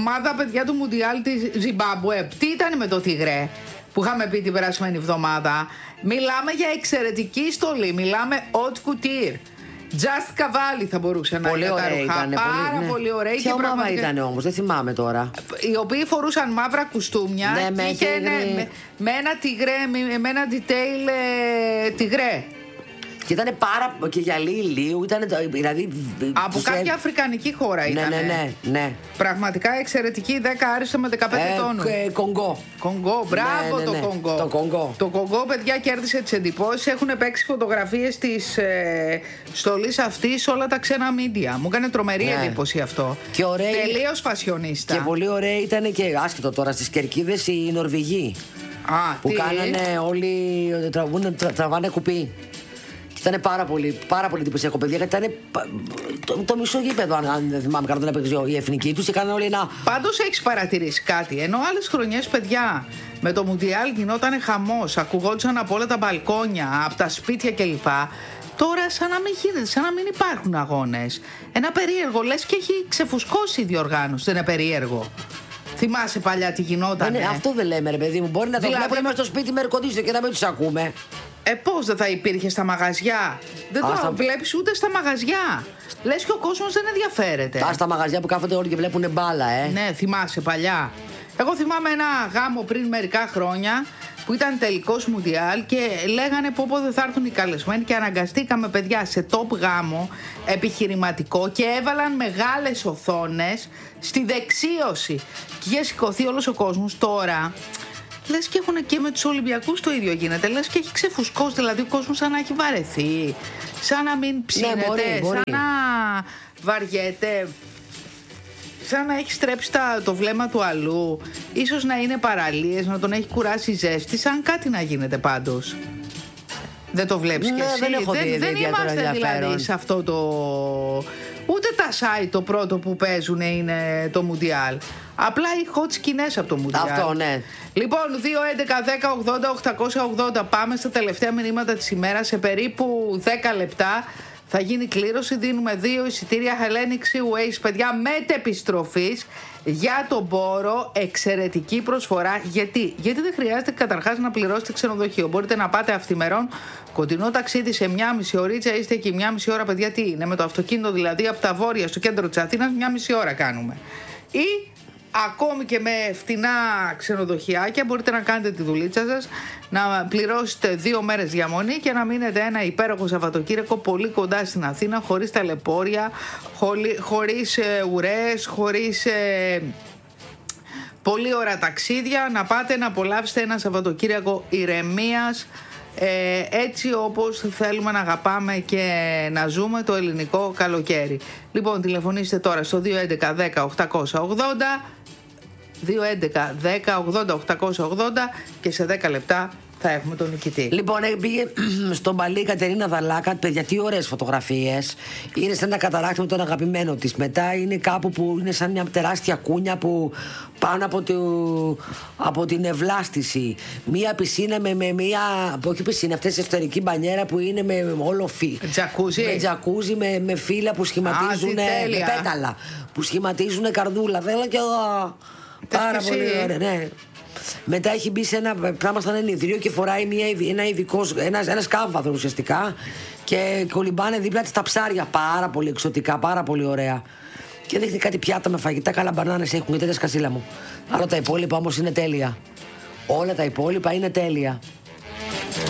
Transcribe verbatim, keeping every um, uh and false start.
ομάδα, παιδιά, του Μουντιάλ της Ζιμπάμπουε. Τι ήταν με το Τιγρέ που είχαμε πει την περασμένη εβδομάδα? Μιλάμε για εξαιρετική στολή. Μιλάμε haute couture. Just Cavalli θα μπορούσε να είναι τα ρούχα. Ήτανε, πάρα πολύ, ναι. πολύ ωραία. Ποια ομάδα πραγματικά... ήταν όμως, δεν θυμάμαι τώρα. Οι οποίοι φορούσαν μαύρα κουστούμια, ναι, με, και ναι, με, με ένα τιγρέ, με, με ένα detail ε, τιγρέ. Και ήταν πάρα. Και γυαλί ηλίου, ήταν. Δηλαδή, από σε... κάποια αφρικανική χώρα ήταν. Ναι, ναι, ναι, ναι. Πραγματικά εξαιρετική. δέκα άριστο με δεκαπέντε ε, τόνους. Ε, Κονγκό. Κονγκό, μπράβο, ναι, ναι, ναι. το Κονγκό. Το Κονγκό. Το Κονγκό, παιδιά, κέρδισε τις εντυπώσεις. Έχουν παίξει φωτογραφίες της ε, στολής αυτής σε όλα τα ξένα μίντια. Μου έκανε τρομερή ναι. εντύπωση αυτό. Και ωραία. Τελείως φασιονίστα. Και πολύ ωραία ήταν και άσχετο τώρα στις κερκίδες οι Νορβηγοί. Α, που τι? κάνανε όλοι. Τραβούν, τρα, τραβάνε κουπί. Ήταν πάρα πολύ, πάρα πολύ εντυπωσιακό, παιδιά. Γιατί ήταν το, το μισό γήπεδο, αν, αν δεν θυμάμαι καλά, τον έπαιξε η εθνική του και κάνανε όλοι ένα. Πάντως έχεις παρατηρήσει κάτι? Ενώ άλλες χρονιές, παιδιά, με το Μουντιάλ γινόταν χαμός, ακουγόντουσαν από όλα τα μπαλκόνια, από τα σπίτια κλπ. Τώρα, σαν να μην γίνεται, σαν να μην υπάρχουν αγώνες. Ένα περίεργο, λες και έχει ξεφουσκώσει η διοργάνωση. Δεν είναι περίεργο? Θυμάσαι παλιά τι γινόταν? Ναι, αυτό δεν λέμε, ρε παιδί μου. Μπορεί να το δηλαδή... βλέπουμε στο σπίτι με ερκοντήσιο και να μην τους ακούμε. Ε, πώς δεν θα υπήρχε στα μαγαζιά? Δεν το στα... βλέπεις ούτε στα μαγαζιά. Λες και ο κόσμος δεν ενδιαφέρεται. Α, στα μαγαζιά που κάθονται όλοι και βλέπουν μπάλα, ε. Ναι, θυμάσαι παλιά. Εγώ θυμάμαι ένα γάμο πριν μερικά χρόνια που ήταν τελικός Μουντιάλ και λέγανε πω πω δεν θα έρθουν οι καλεσμένοι και αναγκαστήκαμε, παιδιά, σε top γάμο επιχειρηματικό και έβαλαν μεγάλες οθόνες στη δεξίωση και είχε σηκωθεί όλος ο κόσμος. Τώρα λες και έχουν και με τους Ολυμπιακούς το ίδιο γίνεται. Λες και έχει ξεφουσκώσει, δηλαδή ο κόσμος σαν να έχει βαρεθεί, σαν να μην ψήνεται, ναι, μπορεί, μπορεί. σαν να βαριέται, σαν να έχει στρέψει τα, το βλέμμα του αλλού. Ίσως να είναι παραλίες, να τον έχει κουράσει η ζέστη, σαν κάτι να γίνεται πάντως. Δεν το βλέπεις ναι, κι εσύ? Δεν, έχω δεν, δει, δεν είμαστε δηλαδή σε αυτό το... Ούτε τα site το πρώτο που παίζουν είναι το Μουντιάλ. Απλά οι hot σκηνές από το Μουντιάλ. Αυτό, ναι. Λοιπόν, δύο έντεκα δέκα ογδόντα οκτακόσια ογδόντα. Πάμε στα τελευταία μηνύματα της ημέρας. Σε περίπου δέκα λεπτά θα γίνει κλήρωση. Δίνουμε δύο εισιτήρια Hellenic Seaways, παιδιά, μετεπιστροφής για τον Πόρο. Εξαιρετική προσφορά. Γιατί? Γιατί δεν χρειάζεται καταρχάς να πληρώσετε ξενοδοχείο. Μπορείτε να πάτε αυθημερών κοντινό ταξίδι σε μια μισή ωρίτσα. Είστε εκεί μια μισή ώρα, παιδιά. Τι είναι? Με το αυτοκίνητο δηλαδή από τα βόρεια στο κέντρο της Αθήνας, μια μισή ώρα κάνουμε. Ή ακόμη και με φτηνά ξενοδοχιάκια μπορείτε να κάνετε τη δουλίτσα σας, να πληρώσετε δύο μέρες διαμονή και να μείνετε ένα υπέροχο Σαββατοκύριακο πολύ κοντά στην Αθήνα, χωρίς ταλαιπώρια, χωρί, χωρίς ε, ουρές, χωρίς ε, πολύ ώρα ταξίδια, να πάτε να απολαύσετε ένα Σαββατοκύριακο ηρεμίας, ε, έτσι όπως θέλουμε να αγαπάμε και να ζούμε το ελληνικό καλοκαίρι. Λοιπόν, τηλεφωνήστε τώρα στο δύο έντεκα δέκα οκτακόσια ογδόντα, δύο έντεκα δέκα ογδόντα οκτακόσια ογδόντα και σε δέκα λεπτά θα έχουμε τον νικητή. Λοιπόν, πήγε στον Παλί η Κατερίνα Δαλάκα, παιδιά, τι ωραίες φωτογραφίες. Είναι σαν ένα καταράκτη με τον αγαπημένο της. Μετά είναι κάπου που είναι σαν μια τεράστια κούνια που πάνω από, το, από την ευλάστηση. Μία πισίνα με, με μία. Όχι πισίνα, αυτές εσωτερική μπανιέρα που είναι με όλο φύ. Τζακούζι. Με τζακούζι, με, με φύλλα που σχηματίζουν. Με πέταλα. Που σχηματίζουν καρδούλα. Θέλω και εγώ. Πάρα πολύ ωραία, ναι. Μετά έχει μπει σε ένα πράγμα σαν ενιδρίο και φοράει μια, ένα ειδικός, ένας, ένας κάμφαθρο ουσιαστικά και κολυμπάνε δίπλα της τα ψάρια. Πάρα πολύ εξωτικά, πάρα πολύ ωραία. Και δείχνει κάτι πιάτα με φαγητά, καλά μπανάνες έχουν και τέτοια σκασίλα μου. Αλλά τα υπόλοιπα όμως είναι τέλεια. Όλα τα υπόλοιπα είναι τέλεια.